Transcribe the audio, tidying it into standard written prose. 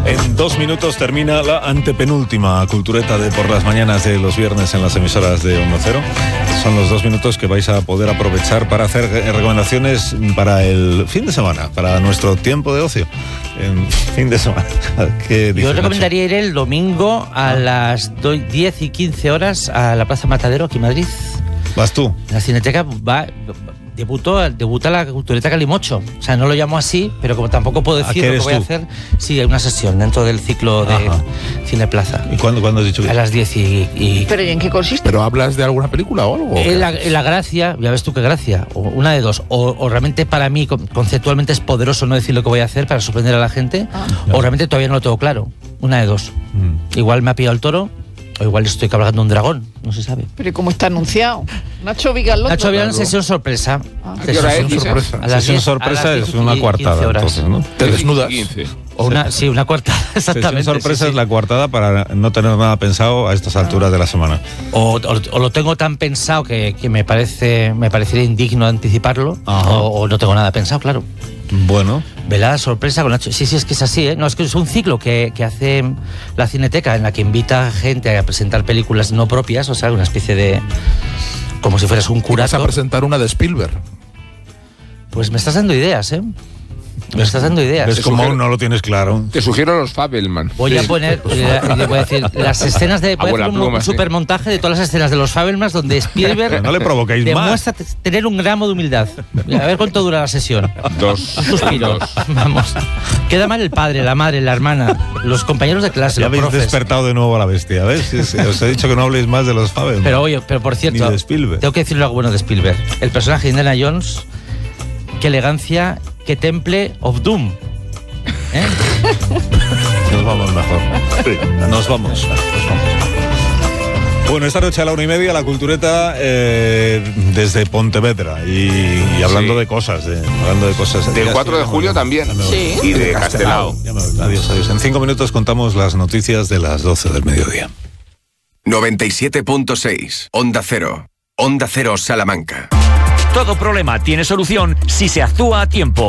En 2 minutos termina la antepenúltima cultureta de por las mañanas de los viernes en las emisoras de Onda Cero. Son los 2 minutos que vais a poder aprovechar para hacer recomendaciones para el fin de semana, para nuestro tiempo de ocio. En fin de semana. Yo recomendaría ir el domingo a las 10 y 15 horas a la Plaza Matadero, aquí en Madrid. ¿Vas tú? La Cineteca debuta la cultureta Calimocho. O sea, no lo llamo así, pero como tampoco puedo decir lo que voy a hacer, sí, hay una sesión dentro del ciclo de Cineplaza. ¿Y cuándo has dicho que? A las 10 y... ¿Pero y en qué consiste? ¿Pero hablas de alguna película o algo? La gracia, ya ves tú qué gracia, una de dos, o realmente para mí conceptualmente es poderoso no decir lo que voy a hacer para sorprender a la gente, o realmente todavía no lo tengo claro, una de dos. Igual me ha pillado el toro, o igual estoy cabalgando un dragón, no se sabe. Pero ¿cómo está anunciado? Nacho Vigalondo. Nacho Vigalondo, sesión sorpresa. ¿A qué hora es? Sesión sorpresa es una coartada, entonces, ¿no? Te desnudas. O una coartada, exactamente. Sesión sorpresa es la coartada para no tener nada pensado a estas alturas de la semana. O lo tengo tan pensado que me parecería indigno anticiparlo, o no tengo nada pensado, claro. Bueno. Velada sorpresa con Nacho. Sí, es que es así, ¿eh? No, es que es un ciclo que hace la Cineteca en la que invita gente a presentar películas no propias, o sea, una especie de... como si fueras un curator. ¿Vas a presentar una de Spielberg? Pues me estás dando ideas, ¿eh? Me estás dando ideas. Es como aún no lo tienes claro. Te sugiero los Fabelman. Voy a poner, le voy a decir, las escenas de... Voy a hacer un supermontaje de todas las escenas de los Fabelmans donde Spielberg no le provoquéis demuestra tener un gramo de humildad. A ver cuánto dura la sesión. 2. Un suspiro. Vamos. Queda mal el padre, la madre, la hermana, los compañeros de clase, ya los habéis profes. Despertado de nuevo a la bestia, ¿ves? Os he dicho que no habléis más de los Fabelman. Pero por cierto, ni de Spielberg. Tengo que decirle algo bueno de Spielberg. El personaje de Indiana Jones, qué elegancia, qué temple of Doom. Nos vamos mejor. Sí, nos vamos. Bueno, esta noche a la 1:30 la cultureta desde Pontevedra y hablando de cosas. Del 4 de julio también. Sí. Y de Castelao. Adiós. En 5 minutos contamos las noticias de las 12 del mediodía. 97.6 Onda Cero. Onda Cero Salamanca. Todo problema tiene solución si se actúa a tiempo.